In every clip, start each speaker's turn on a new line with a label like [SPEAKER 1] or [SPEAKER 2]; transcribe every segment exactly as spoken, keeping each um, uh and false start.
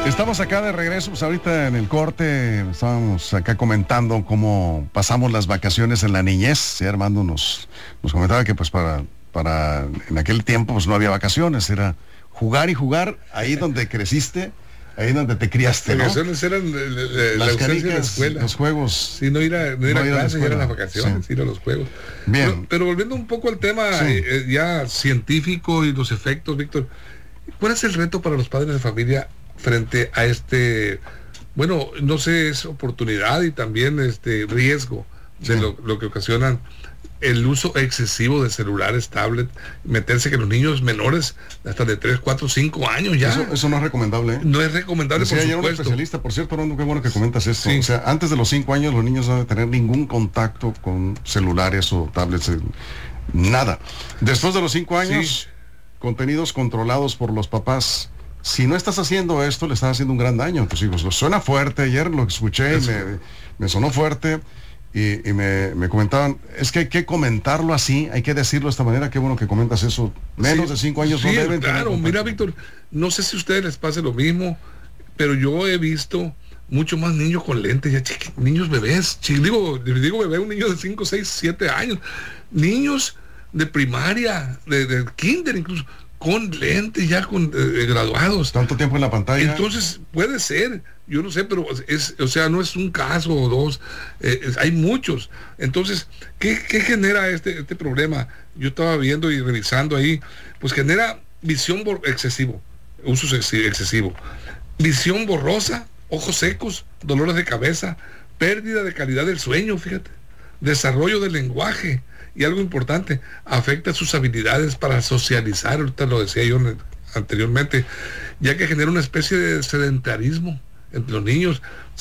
[SPEAKER 1] Estamos acá de regreso, pues ahorita en el corte estábamos acá comentando cómo pasamos las vacaciones en la niñez. Sí, Armando nos, nos comentaba que pues para, para en aquel tiempo pues no había vacaciones, era jugar y jugar ahí donde creciste, ahí donde te criaste, ¿no?
[SPEAKER 2] Las vacaciones eran de, de, de,
[SPEAKER 1] las
[SPEAKER 2] la ausencia
[SPEAKER 1] canicas,
[SPEAKER 2] de la escuela.
[SPEAKER 1] Los juegos.
[SPEAKER 2] Sí, no ir a, no ir
[SPEAKER 1] no
[SPEAKER 2] a
[SPEAKER 1] ir a la
[SPEAKER 2] clase,
[SPEAKER 1] escuela.
[SPEAKER 2] ir a las vacaciones,
[SPEAKER 1] Sí.
[SPEAKER 2] ir a los juegos.
[SPEAKER 1] Bien.
[SPEAKER 2] Pero, pero volviendo un poco al tema
[SPEAKER 1] Sí.
[SPEAKER 2] eh, eh, ya científico y los efectos, Víctor, ¿cuál es el reto para los padres de familia frente a este, bueno, no sé, es oportunidad y también este riesgo de
[SPEAKER 1] Sí.
[SPEAKER 2] lo, lo que ocasionan el uso excesivo de celulares, tablet, meterse que los niños menores hasta de tres, cuatro, cinco años ya?
[SPEAKER 1] Eso, eso no es recomendable, ¿eh?
[SPEAKER 2] No es recomendable,
[SPEAKER 1] Decía
[SPEAKER 2] por
[SPEAKER 1] ayer un
[SPEAKER 2] supuesto.
[SPEAKER 1] especialista, por cierto, Armando, qué bueno que comentas esto.
[SPEAKER 2] Sí.
[SPEAKER 1] O sea, antes de los cinco años los niños no deben tener ningún contacto con celulares o tablets, eh, nada. Después de los cinco años,
[SPEAKER 2] Sí.
[SPEAKER 1] contenidos controlados por los papás. Si no estás haciendo esto, le estás haciendo un gran daño a tus hijos. Suena fuerte, ayer lo escuché y me, me sonó fuerte. Y, y me, me comentaban, es que hay que comentarlo así, hay que decirlo de esta manera. Qué bueno que comentas eso. Menos
[SPEAKER 2] Sí,
[SPEAKER 1] de cinco años
[SPEAKER 2] sí,
[SPEAKER 1] no deben tener
[SPEAKER 2] claro,
[SPEAKER 1] contacto.
[SPEAKER 2] mira, Víctor, no sé si a ustedes les pase lo mismo, pero yo he visto mucho más niños con lentes, ya chiqui, niños bebés, chi, digo, digo bebé, un niño de cinco, seis, siete años, niños de primaria, de, de kinder incluso, con lentes ya con eh, graduados.
[SPEAKER 1] Tanto tiempo en la pantalla.
[SPEAKER 2] Entonces puede ser, yo no sé, pero es, o sea, no es un caso o dos, eh, es, hay muchos. Entonces, ¿qué, qué genera este, este problema? Yo estaba viendo y revisando ahí, pues genera visión bor- excesivo, uso excesi- excesivo, visión borrosa, ojos secos, dolores de cabeza, pérdida de calidad del sueño, fíjate, desarrollo del lenguaje. Y algo importante, afecta sus habilidades para socializar, ahorita lo decía yo anteriormente, ya que genera una especie de sedentarismo entre los niños,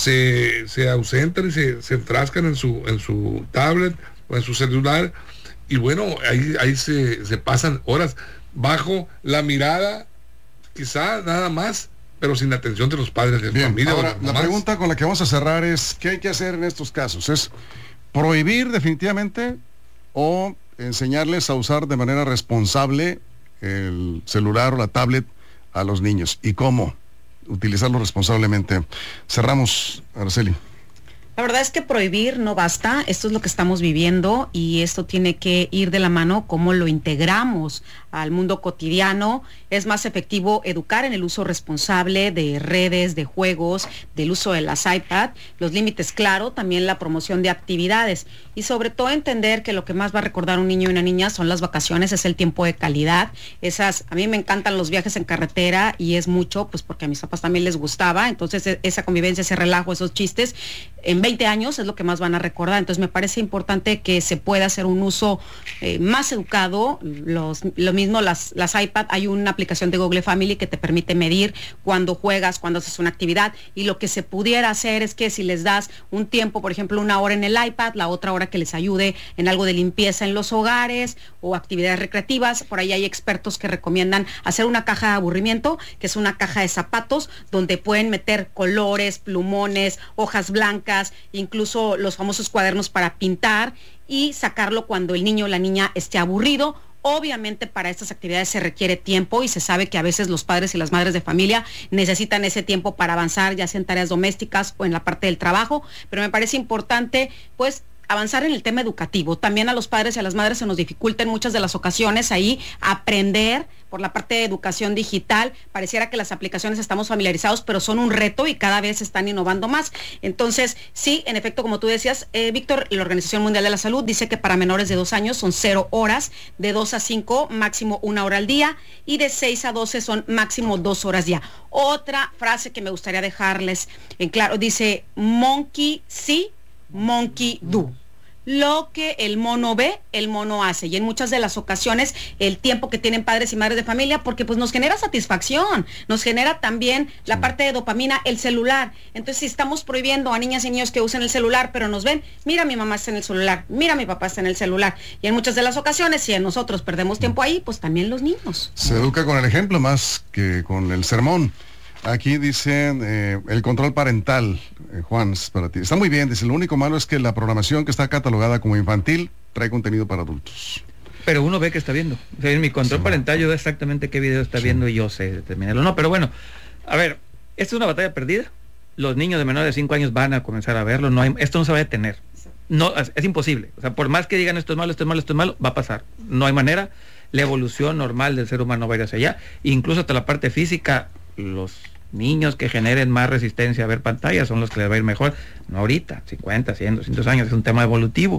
[SPEAKER 2] se, se ausentan y se, se enfrascan en su, en su tablet o en su celular, y bueno, ahí, ahí se, se pasan horas bajo la mirada, quizá nada más, pero sin atención de los padres de
[SPEAKER 1] Bien,
[SPEAKER 2] familia.
[SPEAKER 1] ahora, la pregunta con la que vamos a cerrar es, ¿qué hay que hacer en estos casos? ¿Es prohibir definitivamente o enseñarles a usar de manera responsable el celular o la tablet a los niños? ¿Y cómo utilizarlo responsablemente? Cerramos, Araceli.
[SPEAKER 3] La verdad es que prohibir no basta, esto es lo que estamos viviendo y esto tiene que ir de la mano cómo lo integramos al mundo cotidiano. Es más efectivo educar en el uso responsable de redes, de juegos, del uso de las iPad, los límites, claro, también la promoción de actividades y sobre todo entender que lo que más va a recordar un niño y una niña son las vacaciones, es el tiempo de calidad. Esas, a mí me encantan los viajes en carretera y es mucho, pues porque a mis papás también les gustaba, entonces esa convivencia, ese relajo, esos chistes, en veinte años es lo que más van a recordar. Entonces me parece importante que se pueda hacer un uso eh, más educado. Los, lo mismo las, las iPad, hay una aplicación de Google Family que te permite medir cuando juegas, cuando haces una actividad, y lo que se pudiera hacer es que si les das un tiempo, por ejemplo una hora en el iPad, la otra hora que les ayude en algo de limpieza en los hogares o actividades recreativas. Por ahí hay expertos que recomiendan hacer una caja de aburrimiento, que es una caja de zapatos donde pueden meter colores, plumones, hojas blancas, incluso los famosos cuadernos para pintar, y sacarlo cuando el niño o la niña esté aburrido. Obviamente para estas actividades se requiere tiempo y se sabe que a veces los padres y las madres de familia necesitan ese tiempo para avanzar, ya sea en tareas domésticas o en la parte del trabajo, pero me parece importante pues avanzar en el tema educativo. También a los padres y a las madres se nos dificulta en muchas de las ocasiones ahí aprender por la parte de educación digital. Pareciera que las aplicaciones estamos familiarizados, pero son un reto y cada vez están innovando más. Entonces, sí, en efecto, como tú decías, eh, Víctor, la Organización Mundial de la Salud dice que para menores de dos años son cero horas, de dos a cinco máximo una hora al día, y de seis a doce son máximo dos horas día. Otra frase que me gustaría dejarles en claro, dice, monkey see, monkey do. Lo que el mono ve, el mono hace. Y en muchas de las ocasiones el tiempo que tienen padres y madres de familia, porque pues nos genera satisfacción, nos genera también la parte de dopamina, el celular. Entonces si estamos prohibiendo a niñas y niños que usen el celular, pero nos ven, mira mi mamá está en el celular, mira mi papá está en el celular. Y en muchas de las ocasiones, si nosotros perdemos tiempo ahí, pues también los niños.
[SPEAKER 1] Se educa con el ejemplo más que con el sermón. Aquí dicen eh, el control parental, eh, Juan, es para ti. Está muy bien, dice, lo único malo es que la programación que está catalogada como infantil trae contenido para adultos.
[SPEAKER 4] Pero uno ve que está viendo. O sea, en mi control
[SPEAKER 1] Sí.
[SPEAKER 4] parental yo veo exactamente qué video está
[SPEAKER 1] Sí.
[SPEAKER 4] viendo y yo sé determinarlo. No, pero bueno, a ver, Esta es una batalla perdida. Los niños de menores de cinco años van a comenzar a verlo. No hay, esto no se va a detener. No, es, es imposible. O sea, por más que digan esto es malo, esto es malo, esto es malo, va a pasar. No hay manera. La evolución normal del ser humano va a ir hacia allá. Incluso hasta la parte física, los niños que generen más resistencia a ver pantallas son los que les va a ir mejor. No ahorita, cincuenta, cien, doscientos años, es un tema evolutivo.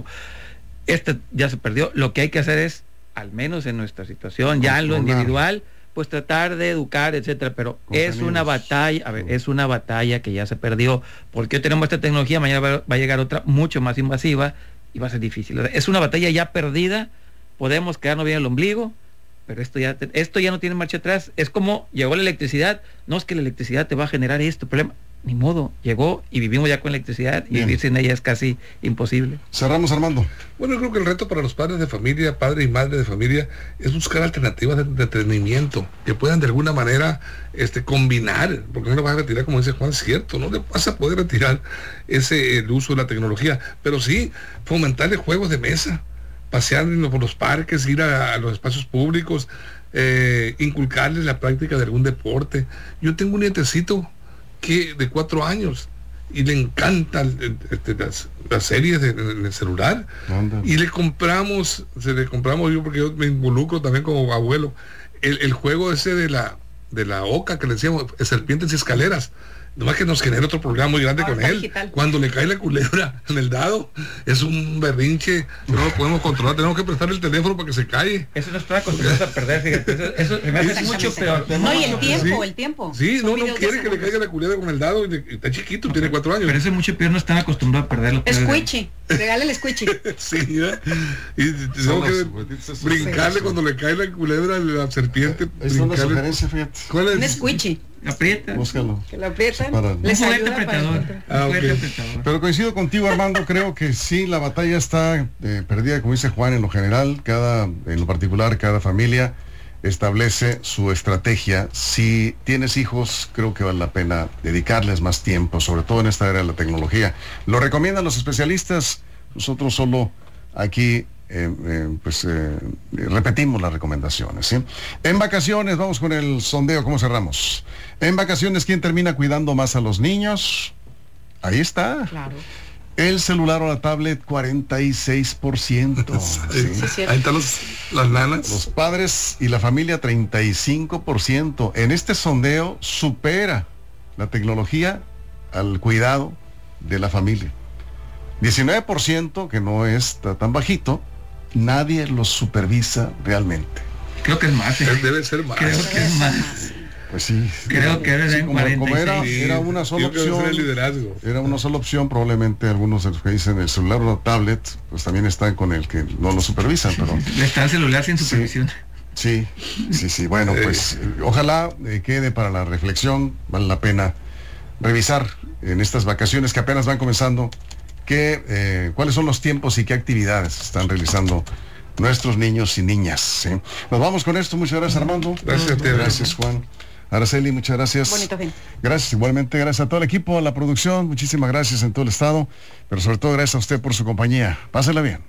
[SPEAKER 4] Este ya se perdió. Lo que hay que hacer es, al menos en nuestra situación, ya en lo individual, pues tratar de educar, etcétera, pero es una batalla, a ver, es una batalla que ya se perdió, porque hoy tenemos esta tecnología, mañana va, va a llegar otra mucho más invasiva y va a ser difícil. Es una batalla ya perdida, podemos quedarnos bien el ombligo, pero esto ya, esto ya no tiene marcha atrás. Es como llegó la electricidad, no es que la electricidad te va a generar esto, problema, ni modo, llegó y vivimos ya con electricidad y bien. Vivir sin ella es casi imposible.
[SPEAKER 1] Cerramos, Armando.
[SPEAKER 2] Bueno, yo creo que el reto para los padres de familia, padre y madre de familia, es buscar alternativas de, de entretenimiento que puedan de alguna manera este, combinar, porque no le vas a retirar, como dice Juan, cierto, no le vas a poder retirar ese el uso de la tecnología, pero sí fomentarle juegos de mesa, pasear por los parques, ir a, a los espacios públicos, eh, inculcarles la práctica de algún deporte. Yo tengo un nietecito que de cuatro años y le encantan este, las, las series de, en el celular. ¿Dónde? Y le compramos, se le compramos yo porque yo me involucro también como abuelo, el, el juego ese de la de la oca que le decíamos, serpientes y escaleras. Nomás que nos genera otro problema muy grande. Ahora con él. Digital. Cuando le cae la culebra en el dado, es un berrinche, no lo podemos controlar, tenemos que prestar el teléfono para que se calle.
[SPEAKER 4] Eso no es para acostumbrarse a perder, fíjate. Eso, eso me hace mucho peor.
[SPEAKER 3] No, y el tiempo, sí. el tiempo.
[SPEAKER 2] Sí, Son no, no quiere que le caiga la culebra con el dado, y, y está chiquito, tiene cuatro años.
[SPEAKER 4] Pero eso es mucho peor, no están acostumbrados a perderlo.
[SPEAKER 3] Squishy, regálale Squishy.
[SPEAKER 2] Sí, ¿ya? Y tenemos que brincarle cuando le cae la culebra, la serpiente.
[SPEAKER 1] Es una sugerencia, fíjate.
[SPEAKER 3] ¿Cuál es? Un Squishy.
[SPEAKER 4] Aprieta.
[SPEAKER 1] Búscalo.
[SPEAKER 3] Que lo aprietan.
[SPEAKER 4] Les ayuda apretador.
[SPEAKER 1] Ah, okay. apretador. Pero coincido contigo, Armando, creo que sí, la batalla está eh, perdida, como dice Juan, en lo general, cada, en lo particular, cada familia establece su estrategia. Si tienes hijos, creo que vale la pena dedicarles más tiempo, sobre todo en esta era de la tecnología. Lo recomiendan los especialistas, nosotros solo aquí Eh, eh, pues eh, repetimos las recomendaciones, ¿sí? En vacaciones, vamos con el sondeo, ¿cómo cerramos? En vacaciones, ¿quién termina cuidando más a los niños? Ahí está.
[SPEAKER 3] Claro.
[SPEAKER 1] El celular o la tablet, cuarenta y seis por ciento.
[SPEAKER 2] ¿Sí? Sí, ahí están los, las nanas.
[SPEAKER 1] Los padres y la familia, treinta y cinco por ciento. En este sondeo supera la tecnología al cuidado de la familia. diecinueve por ciento, que no es tan bajito, nadie los supervisa realmente.
[SPEAKER 4] Creo que es más. ¿eh?
[SPEAKER 2] Debe ser más.
[SPEAKER 4] Creo que es más.
[SPEAKER 1] Pues sí.
[SPEAKER 4] Creo que debe ser
[SPEAKER 1] como, como era, era una sola opción.
[SPEAKER 2] El liderazgo.
[SPEAKER 1] Era una sola opción, probablemente algunos de los que dicen el celular o la tablet, pues también están con el que no lo supervisan, pero.
[SPEAKER 4] Está el celular sin supervisión.
[SPEAKER 1] Sí, sí, sí, sí. Bueno, pues ojalá eh, quede para la reflexión, vale la pena revisar en estas vacaciones que apenas van comenzando. Que, eh, cuáles son los tiempos y qué actividades están realizando nuestros niños y niñas, ¿sí? Nos vamos con esto. Muchas gracias, Armando.
[SPEAKER 2] Gracias a ti.
[SPEAKER 1] Gracias, Juan. Araceli, muchas gracias.
[SPEAKER 3] Bonito fin.
[SPEAKER 1] Gracias, igualmente, gracias a todo el equipo, a la producción, muchísimas gracias en todo el estado, pero sobre todo gracias a usted por su compañía. Pásela bien.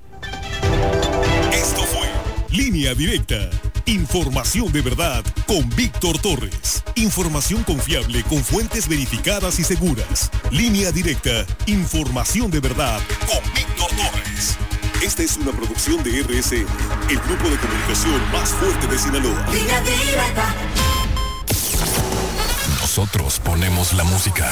[SPEAKER 5] Esto fue Línea Directa. Información de verdad con Víctor Torres. Información confiable con fuentes verificadas y seguras. Línea Directa. Información de verdad con Víctor Torres. Esta es una producción de R S N, el grupo de comunicación más fuerte de Sinaloa. Línea Directa. Nosotros ponemos la música.